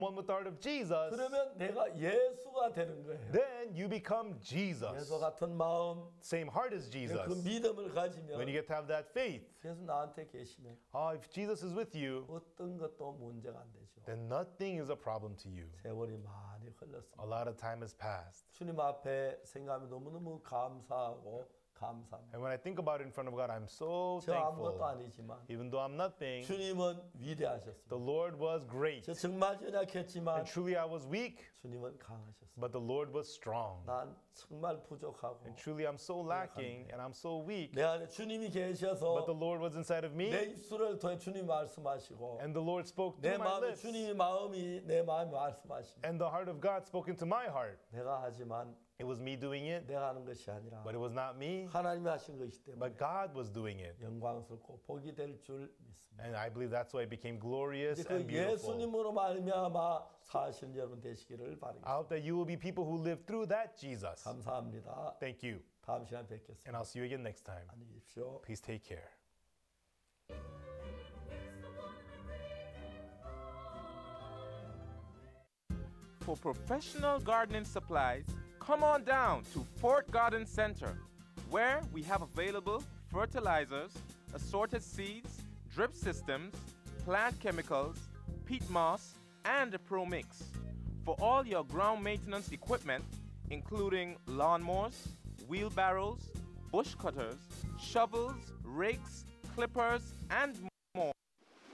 one with the heart of Jesus, 그러면 내가 예수가 되는 거예요. then you become Jesus. 예수 같은 마음, Same heart as Jesus. 그 믿음을 가지면 When you get to have that faith, 예수 나한테 계시면 if Jesus is with you, 어떤 것도 문제가 안 되죠. then nothing is a problem to you. 세월이 많이 흘렀습니다. A lot of time has passed. 주님 앞에 생각하면 너무너무 감사하고 감사합니다. And when I think about it in front of God, I'm so 저 아무것도 thankful. 아니지만 Even though I'm nothing, 주님은 위대하셨습니다. the Lord was great. 저 정말 연약했지만 And truly I was weak, 주님은 강하셨습니다. but the Lord was strong. 난 정말 부족하고 And truly I'm so lacking and I'm so weak, 내 안에 주님이 but 계셔서 the Lord was inside of me, 내 입술을 통해 주님이 말씀하시고 and the Lord spoke 내 to my 마음에 lips, 주님이 마음이 내 마음에 말씀하십니다. and the heart of God spoke into my heart. 내가 하지만 It was me doing it, 내가 하는 것이 아니라 but it was not me, 하나님이 하신 것이기 때문에 but God was doing it. 영광스럽고 복이 될 줄 믿습니다. And I believe that's why it became glorious 이제 그 and beautiful. 예수님으로 말미암아 사시는 여러분 되시기를 I 바랍니다. hope that you will be people who live through that Jesus. 감사합니다. Thank you. 다음 시간에 뵙겠습니다. And I'll see you again next time. 안녕히 계십시오. Please take care. For professional gardening supplies, come on down to Fort Garden Center, where we have available fertilizers, assorted seeds, drip systems, plant chemicals, peat moss, and a Pro Mix. For all your ground maintenance equipment, including lawnmowers, wheelbarrows, bush cutters, shovels, rakes, clippers, and more.